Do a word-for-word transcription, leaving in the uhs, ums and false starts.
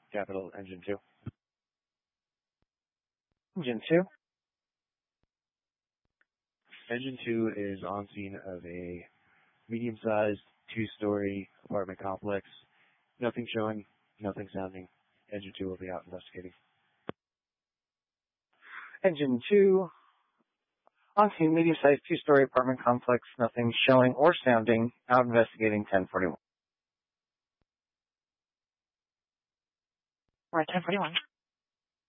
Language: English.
Capital, Engine two. Engine two. Engine two is on scene of a medium-sized, two-story apartment complex. Nothing showing, nothing sounding. Engine two will be out investigating. Engine two. On scene, medium-sized, two-story apartment complex. Nothing showing or sounding. Out investigating. ten forty-one. We're at ten forty-one.